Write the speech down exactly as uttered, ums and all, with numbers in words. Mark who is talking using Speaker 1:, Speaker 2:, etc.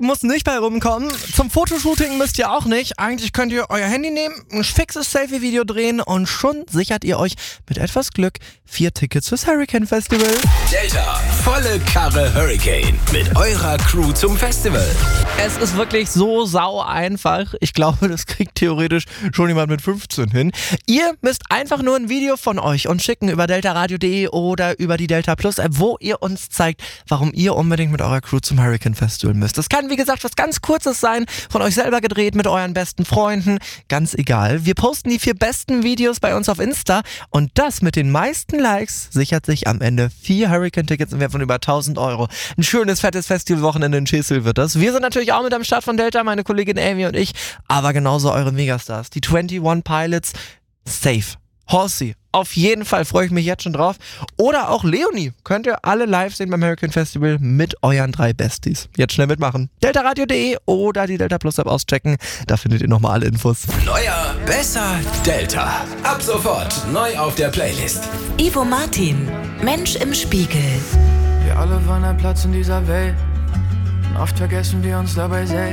Speaker 1: muss nicht bei rumkommen. Zum Fotoshooting müsst ihr auch nicht. Eigentlich könnt ihr euer Handy nehmen, ein fixes Selfie-Video drehen und schon sichert ihr euch mit etwas Glück vier Tickets fürs Hurricane Festival.
Speaker 2: Delta, volle Karre Hurricane mit eurer Crew zum Festival.
Speaker 1: Es ist wirklich so sau einfach. Ich glaube, das kriegt theoretisch schon jemand mit fünfzehn hin. Ihr müsst einfach nur ein Video von euch uns schicken über deltaradio punkt de oder über die Delta Plus App, wo ihr uns zeigt, warum ihr unbedingt mit eurer Crew zum Hurricane Festival müsst. Das kann, wie gesagt, was ganz Kurzes sein, von euch selber gedreht, mit euren besten Freunden, ganz egal. Wir posten die vier besten Videos bei uns auf Insta und das mit den meisten Likes sichert sich am Ende vier Hurricane-Tickets im Wert von über tausend Euro. Ein schönes, fettes Festivalwochenende in Schesel wird das. Wir sind natürlich auch mit am Start von Delta, meine Kollegin Amy und ich, aber genauso eure Megastars, die einundzwanzig Pilots, safe. Horsey, auf jeden Fall freue ich mich jetzt schon drauf. Oder auch Leonie, könnt ihr alle live sehen beim Hurricane Festival mit euren drei Besties. Jetzt schnell mitmachen. deltaradio punkt de oder die Delta Plus App auschecken, da findet ihr nochmal alle Infos.
Speaker 2: Neuer, besser, Delta. Ab sofort neu auf der Playlist.
Speaker 3: Ivo Martin, Mensch im Spiegel.
Speaker 4: Wir alle wollen einen Platz in dieser Welt und oft vergessen wir uns dabei selbst.